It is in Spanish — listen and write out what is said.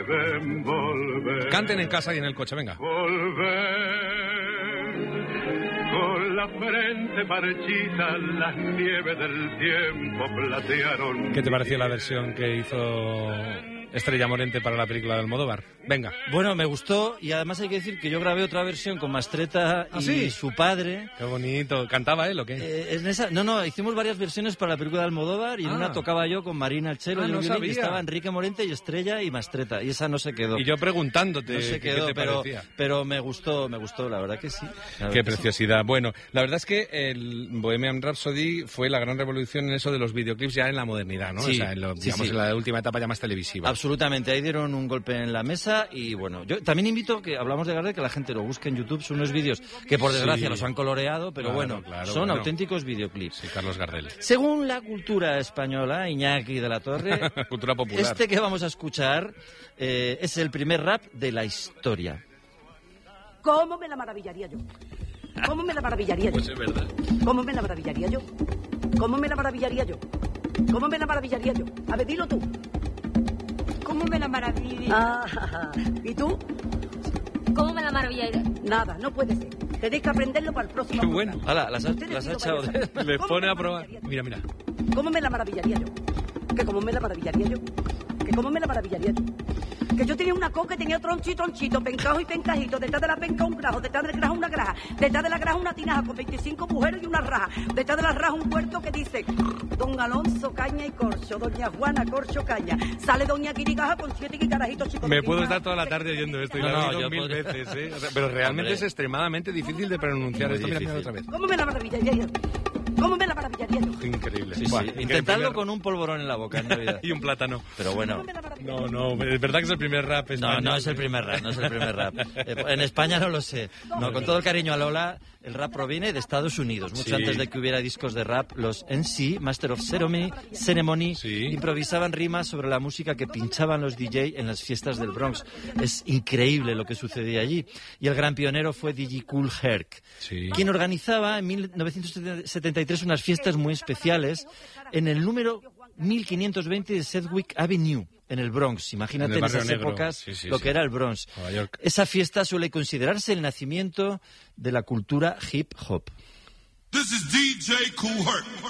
ven, volver. Canten en casa y en el coche, venga. Volver, con la frente marchita, las nieves del tiempo platearon. ¿Qué te pareció la versión que hizo Estrella Morente para la película de Almodóvar? Venga. Bueno, me gustó, y además hay que decir que yo grabé otra versión con Mastretta y ¿sí? su padre. Qué bonito. ¿Cantaba él o qué? En esa, no, hicimos varias versiones para la película de Almodóvar, y en una tocaba yo con Marina el cello y el no violín, sabía. y estaba Enrique Morente y Estrella y Mastretta, y esa no se quedó. Y yo preguntándote No se quedó, qué te parecía. pero me gustó, la verdad que sí. Qué preciosidad. Sí. Bueno, la verdad es que el Bohemian Rhapsody fue la gran revolución en eso de los videoclips ya en la modernidad, ¿no? Sí, o sea, en digamos, en la última etapa ya más televisiva. Absolutamente, ahí dieron un golpe en la mesa, y bueno, yo también invito, que hablamos de Gardel, que la gente lo busque en YouTube. Son unos vídeos que por desgracia los han coloreado, pero son auténticos videoclips. Sí, Carlos Gardel. Según la cultura española, Iñaki de la Torre, cultura popular. Este que vamos a escuchar es el primer rap de la historia. ¿Cómo me la maravillaría yo? ¿Cómo me la maravillaría yo? Pues es verdad. ¿Cómo me la maravillaría yo? ¿Cómo me la maravillaría yo? ¿Cómo me la maravillaría yo? A ver, dilo tú. ¿Cómo me la maravillaría? Ah, ¿y tú? ¿Cómo me la maravillaría? Nada, no puede ser. Tenéis que aprenderlo para el próximo. Qué bueno. Hala, las ha echado de... Le pone a probar. Mira. ¿Cómo me la maravillaría yo? ¿Que cómo me la maravillaría yo? ¿Que cómo me la maravillaría yo? Que yo tenía una coca, tenía tronchito, pencajo y pencajito, detrás de la penca un grajo, detrás del grajo una graja, detrás de la graja una tinaja con 25 mujeres y una raja, detrás de la raja un puerto que dice Don Alonso Caña y Corcho, Doña Juana Corcho Caña, sale Doña Quirigaja con 7 guitarrajitos chicos. Me puedo estar toda la tarde oyendo esto y lo he oído 1000 veces, ¿eh? O sea, pero realmente es extremadamente difícil de pronunciar esto. Mira otra vez. ¿Cómo me la maravillaría yo? ¿Cómo me la maravillaría yo? Increíble. Sí. Intentadlo con un polvorón en la boca en Navidad. Y un plátano. Pero bueno. No, es verdad que es el primer rap español. No es el primer rap. En España no lo sé. No, con todo el cariño a Lola, el rap proviene de Estados Unidos. Mucho antes de que hubiera discos de rap, los MC, Master of Ceremony, improvisaban rimas sobre la música que pinchaban los DJ en las fiestas del Bronx. Es increíble lo que sucedía allí. Y el gran pionero fue DJ Kool Herc, quien organizaba en 1973 unas fiestas muy especiales en el número 1520 de Sedgwick Avenue, en el Bronx. Imagínate en esas épocas lo que era el Bronx. Nueva York. Esa fiesta suele considerarse el nacimiento de la cultura hip hop. This is DJ Kool Herc.